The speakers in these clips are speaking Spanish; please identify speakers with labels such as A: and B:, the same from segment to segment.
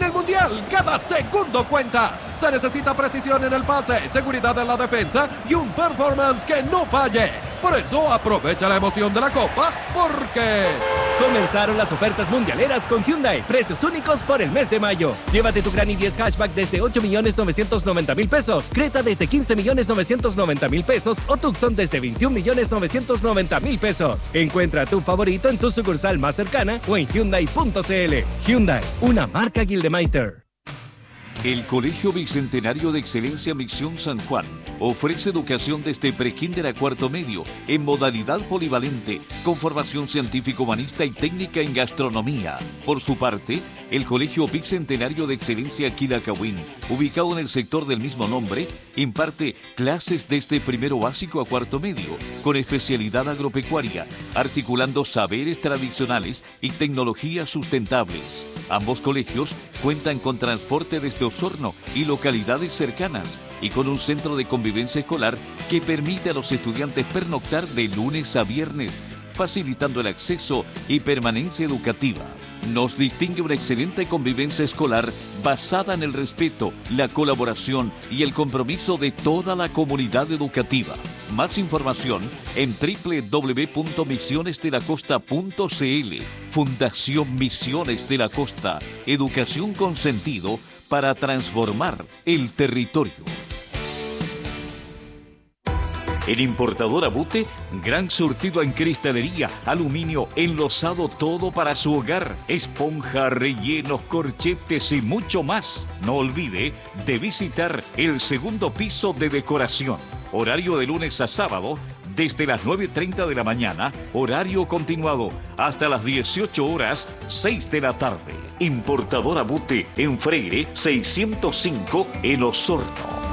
A: En el Mundial, cada segundo cuenta. Se necesita precisión en el pase, seguridad en la defensa y un performance que no falle. Por eso, aprovecha la emoción de la Copa, porque...
B: Comenzaron las ofertas mundialeras con Hyundai. Precios únicos por el mes de mayo. Llévate tu Gran i10 Hatchback desde 8.990.000 pesos. Creta desde 15.990.000 pesos. O Tucson desde 21.990.000 pesos. Encuentra tu favorito en tu sucursal más cercana o en Hyundai.cl. Hyundai, una marca Gildemeister.
C: El Colegio Bicentenario de Excelencia Misión San Juan ofrece educación desde prekinder a cuarto medio en modalidad polivalente con formación científico-humanista y técnica en gastronomía. Por su parte, el Colegio Bicentenario de Excelencia Quilacawin, ubicado en el sector del mismo nombre, imparte clases desde primero básico a cuarto medio con especialidad agropecuaria, articulando saberes tradicionales y tecnologías sustentables. Ambos colegios cuentan con transporte desde Osorno y localidades cercanas y con un centro de convivencia escolar que permite a los estudiantes pernoctar de lunes a viernes, facilitando el acceso y permanencia educativa. Nos distingue una excelente convivencia escolar basada en el respeto, la colaboración y el compromiso de toda la comunidad educativa. Más información en www.misionesdelacosta.cl. Fundación Misiones de la Costa. Educación con sentido para transformar el territorio. El importador Abute, gran surtido en cristalería, aluminio, enlosado, todo para su hogar, esponja, rellenos, corchetes y mucho más. No olvide de visitar el segundo piso de decoración. Horario de lunes a sábado, desde las 9:30 de la mañana, horario continuado, hasta las 18 horas, 6 de la tarde. Importador Abute, en Freire, 605, en Osorno.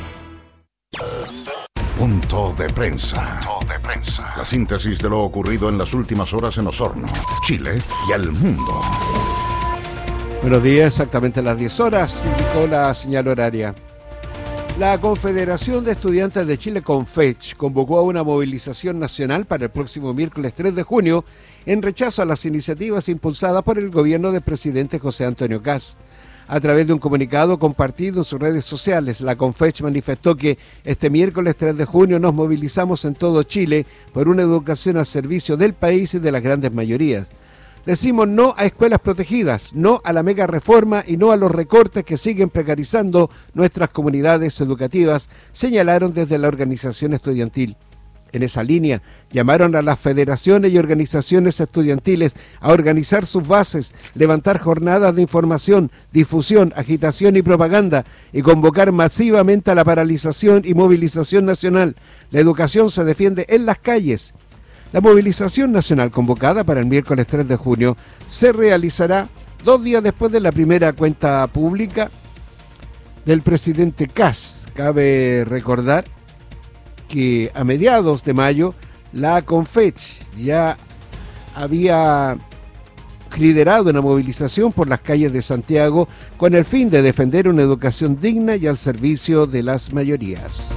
D: Punto de prensa. La síntesis de lo ocurrido en las últimas horas en Osorno, Chile y el mundo.
E: Buenos días, exactamente a las 10 horas, indicó la señal horaria. La Confederación de Estudiantes de Chile, CONFECH, convocó a una movilización nacional para el próximo miércoles 3 de junio en rechazo a las iniciativas impulsadas por el gobierno del presidente José Antonio Kast. A través de un comunicado compartido en sus redes sociales, la CONFECH manifestó que este miércoles 3 de junio nos movilizamos en todo Chile por una educación al servicio del país y de las grandes mayorías. Decimos no a escuelas protegidas, no a la mega reforma y no a los recortes que siguen precarizando nuestras comunidades educativas, señalaron desde la organización estudiantil. En esa línea, llamaron a las federaciones y organizaciones estudiantiles a organizar sus bases, levantar jornadas de información, difusión, agitación y propaganda y convocar masivamente a la paralización y movilización nacional. La educación se defiende en las calles. La movilización nacional convocada para el miércoles 3 de junio se realizará 2 días después de la primera cuenta pública del presidente Kast. Cabe recordar que a mediados de mayo la CONFECH ya había liderado una movilización por las calles de Santiago con el fin de defender una educación digna y al servicio de las mayorías.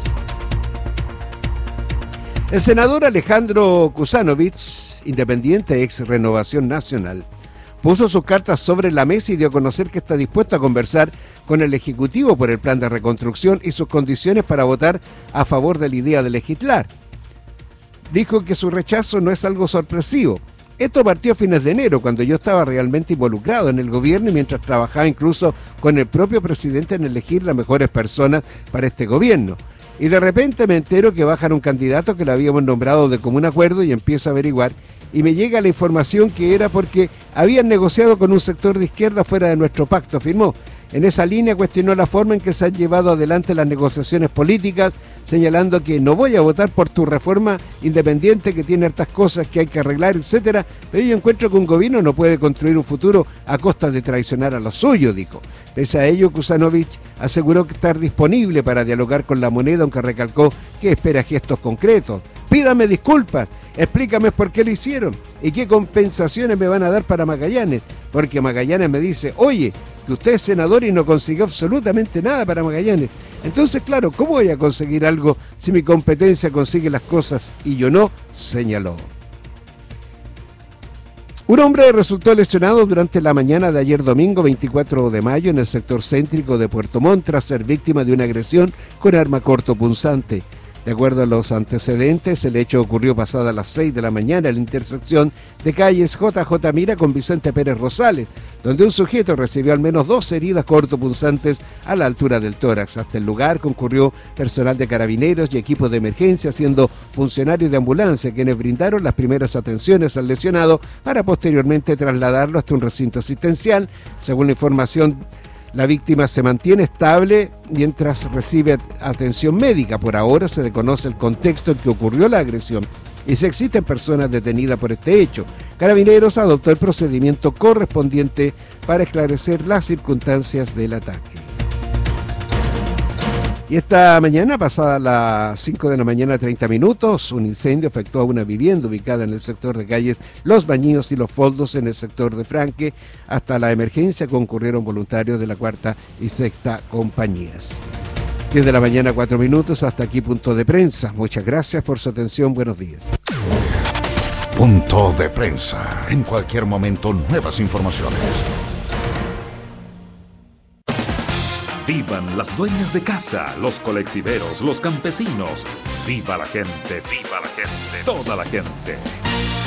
E: El senador Alejandro Kuzanovich, independiente ex Renovación Nacional, puso sus cartas sobre la mesa y dio a conocer que está dispuesto a conversar con el Ejecutivo por el plan de reconstrucción y sus condiciones para votar a favor de la idea de legislar. Dijo que su rechazo no es algo sorpresivo. Esto partió a fines de enero, cuando yo estaba realmente involucrado en el gobierno y mientras trabajaba incluso con el propio presidente en elegir las mejores personas para este gobierno. Y de repente me entero que bajan un candidato que lo habíamos nombrado de común acuerdo y empiezo a averiguar. Y me llega la información que era porque habían negociado con un sector de izquierda fuera de nuestro pacto, afirmó. En esa línea cuestionó la forma en que se han llevado adelante las negociaciones políticas, señalando que no voy a votar por tu reforma independiente que tiene hartas cosas que hay que arreglar, etcétera, pero yo encuentro que un gobierno no puede construir un futuro a costa de traicionar a los suyos, dijo. Pese a ello, Kuzanovich aseguró que estar disponible para dialogar con la moneda, aunque recalcó que espera gestos concretos. Pídame disculpas, explícame por qué lo hicieron y qué compensaciones me van a dar para Magallanes, porque Magallanes me dice, oye, que usted es senador y no consiguió absolutamente nada para Magallanes. Entonces, claro, ¿cómo voy a conseguir algo si mi competencia consigue las cosas y yo no? Señaló. Un hombre resultó lesionado durante la mañana de ayer domingo 24 de mayo en el sector céntrico de Puerto Montt tras ser víctima de una agresión con arma cortopunzante. De acuerdo a los antecedentes, el hecho ocurrió pasada las 6 de la mañana en la intersección de calles JJ Mira con Vicente Pérez Rosales, donde un sujeto recibió al menos 2 heridas cortopunzantes a la altura del tórax. Hasta el lugar concurrió personal de carabineros y equipos de emergencia, siendo funcionarios de ambulancia quienes brindaron las primeras atenciones al lesionado para posteriormente trasladarlo hasta un recinto asistencial. Según la información, la víctima se mantiene estable mientras recibe atención médica. Por ahora se desconoce el contexto en que ocurrió la agresión y si existen personas detenidas por este hecho. Carabineros adoptó el procedimiento correspondiente para esclarecer las circunstancias del ataque. Y esta mañana, pasada las 5 de la mañana 30 minutos, un incendio afectó a una vivienda ubicada en el sector de calles Los Bañidos y Los Foldos en el sector de Franque. Hasta la emergencia concurrieron voluntarios de la 4ª y 6ª compañías. 10 de la mañana 4 minutos, hasta aquí Punto de Prensa. Muchas gracias por su atención, buenos días.
D: Punto de Prensa. En cualquier momento, nuevas informaciones.
F: Vivan las dueñas de casa, los colectiveros, los campesinos. ¡Viva la gente! ¡Viva la gente! ¡Toda la gente!